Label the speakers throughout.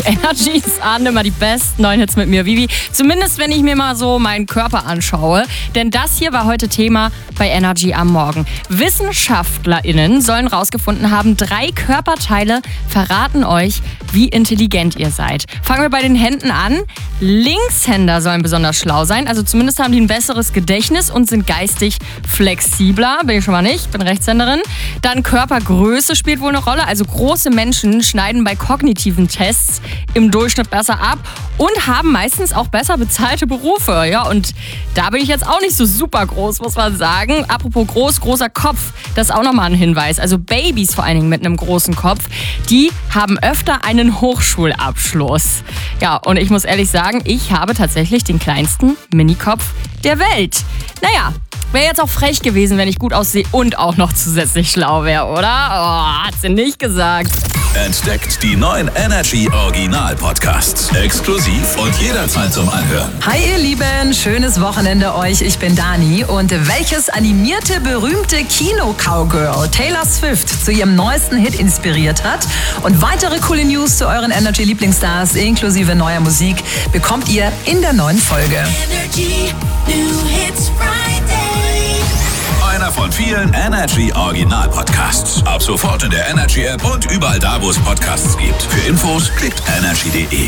Speaker 1: Energy ist an, immer die besten neuen Hits mit mir, Vivi. Zumindest, wenn ich mir mal so meinen Körper anschaue. Denn das hier war heute Thema bei Energy am Morgen. WissenschaftlerInnen sollen rausgefunden haben, 3 Körperteile verraten euch, wie intelligent ihr seid. Fangen wir bei den Händen an. Linkshänder sollen besonders schlau sein. Also zumindest haben die ein besseres Gedächtnis und sind geistig flexibler. Bin ich schon mal nicht, bin Rechtshänderin. Dann Körpergröße spielt wohl eine Rolle. Also große Menschen schneiden bei kognitiven Tests im Durchschnitt besser ab und haben meistens auch besser bezahlte Berufe. Ja, und da bin ich jetzt auch nicht so super groß, muss man sagen. Apropos großer Kopf, das ist auch nochmal ein Hinweis. Also Babys vor allen Dingen mit einem großen Kopf, die haben öfter einen Hochschulabschluss. Ja, und ich muss ehrlich sagen, ich habe tatsächlich den kleinsten Minikopf der Welt. Naja, wäre jetzt auch frech gewesen, wenn ich gut aussehe und auch noch zusätzlich schlau wäre, oder? Oh, hat sie nicht gesagt.
Speaker 2: Entdeckt die neuen Energy Original Podcasts. Exklusiv und jederzeit zum Anhören.
Speaker 3: Hi ihr Lieben, schönes Wochenende euch. Ich bin Dani und welches animierte, berühmte Kino-Cowgirl Taylor Swift zu ihrem neuesten Hit inspiriert hat und weitere coole News zu euren Energy-Lieblingsstars inklusive neuer Musik bekommt ihr in der neuen Folge.
Speaker 4: Energy New Hits Friday.
Speaker 2: Einer von vielen Energy Original Podcasts. Ab sofort in der Energy App und überall da, wo es Podcasts gibt. Für Infos klickt energy.de.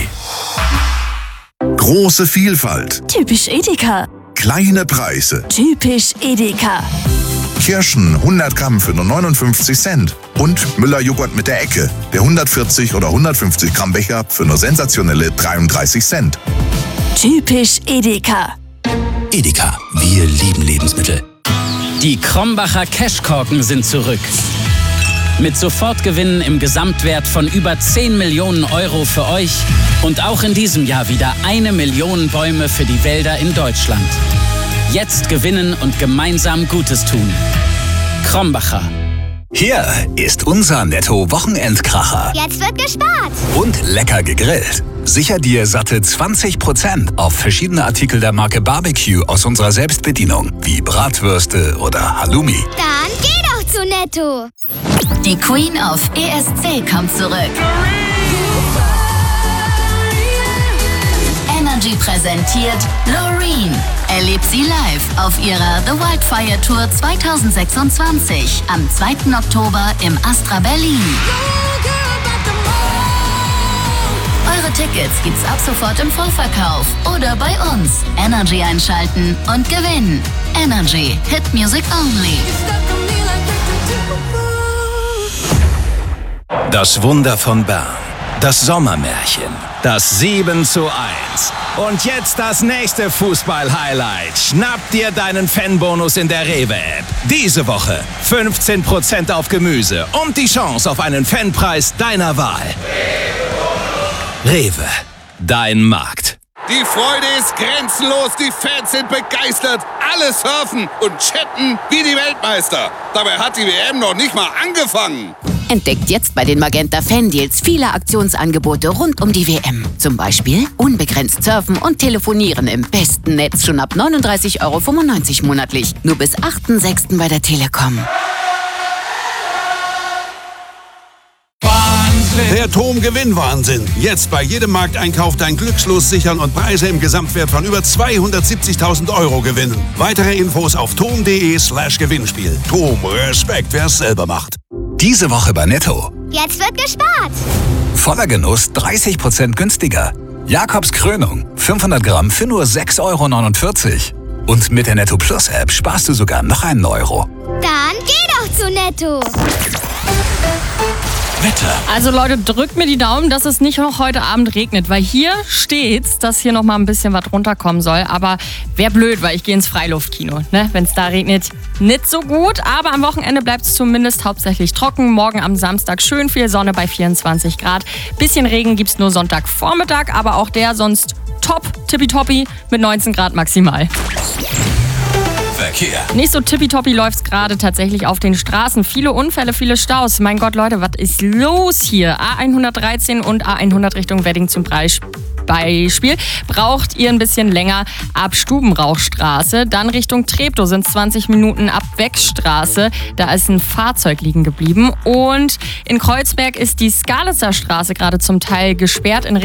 Speaker 5: Große Vielfalt.
Speaker 6: Typisch Edeka.
Speaker 5: Kleine Preise.
Speaker 6: Typisch Edeka.
Speaker 5: Kirschen 100 Gramm für nur 59 Cent. Und Müller-Joghurt mit der Ecke. Der 140 oder 150 Gramm Becher für nur sensationelle 33 Cent.
Speaker 6: Typisch Edeka.
Speaker 7: Edeka, wir lieben Lebensmittel. Die Krombacher Cashkorken sind zurück. Mit Sofortgewinnen im Gesamtwert von über 10 Millionen Euro für euch und auch in diesem Jahr wieder 1 Million Bäume für die Wälder in Deutschland. Jetzt gewinnen und gemeinsam Gutes tun. Krombacher.
Speaker 8: Hier ist unser Netto-Wochenendkracher.
Speaker 9: Jetzt wird gespart.
Speaker 8: Und lecker gegrillt. Sicher dir satte 20% auf verschiedene Artikel der Marke Barbecue aus unserer Selbstbedienung, wie Bratwürste oder Halloumi.
Speaker 9: Dann geh doch zu Netto.
Speaker 6: Die Queen of ESC kommt zurück. Energy präsentiert Loreen. Erlebt sie live auf ihrer The Wildfire Tour 2026 am 2. Oktober im Astra Berlin. Eure Tickets gibt's ab sofort im Vorverkauf oder bei uns. Energy einschalten und gewinnen. Energy Hit Music Only.
Speaker 2: Das Wunder von Bern. Das Sommermärchen. Das 7:1. Und jetzt das nächste Fußball-Highlight. Schnapp dir deinen Fanbonus in der Rewe-App. Diese Woche 15% auf Gemüse und die Chance auf einen Fanpreis deiner Wahl. Rewe, dein Markt.
Speaker 10: Die Freude ist grenzenlos, die Fans sind begeistert, alle surfen und chatten wie die Weltmeister. Dabei hat die WM noch nicht mal angefangen.
Speaker 11: Entdeckt jetzt bei den Magenta Fan-Deals viele Aktionsangebote rund um die WM. Zum Beispiel unbegrenzt surfen und telefonieren im besten Netz schon ab 39,95 € monatlich. Nur bis 8.6. bei der Telekom.
Speaker 12: Der TOM-Gewinnwahnsinn. Jetzt bei jedem Markteinkauf dein Glückslos sichern und Preise im Gesamtwert von über 270.000 € gewinnen. Weitere Infos auf tom.de/Gewinnspiel. TOM, Respekt, wer es selber macht.
Speaker 8: Diese Woche bei Netto.
Speaker 9: Jetzt wird gespart.
Speaker 8: Voller Genuss 30% günstiger. Jakobs Krönung 500 Gramm für nur 6,49 €. Und mit der Netto Plus App sparst du sogar noch einen Euro.
Speaker 9: Dann geh doch zu Netto.
Speaker 2: Wetter.
Speaker 1: Also Leute, drückt mir die Daumen, dass es nicht noch heute Abend regnet, weil hier steht's, dass hier noch mal ein bisschen was runterkommen soll. Aber wäre blöd, weil ich gehe ins Freiluftkino. Ne? Wenn es da regnet, nicht so gut. Aber am Wochenende bleibt es zumindest hauptsächlich trocken. Morgen am Samstag schön viel Sonne bei 24 Grad. Bisschen Regen gibt's nur Sonntagvormittag, aber auch der sonst top, tippitoppi mit 19 Grad maximal.
Speaker 2: Verkehr.
Speaker 1: Nicht so tippitoppi läuft's gerade tatsächlich auf den Straßen. Viele Unfälle, viele Staus. Mein Gott, Leute, was ist los hier? A113 und A100 Richtung Wedding zum Beispiel. Braucht ihr ein bisschen länger ab Stubenrauchstraße. Dann Richtung Treptow sind 20 Minuten ab Weckstraße. Da ist ein Fahrzeug liegen geblieben. Und in Kreuzberg ist die Skalitzer Straße gerade zum Teil gesperrt in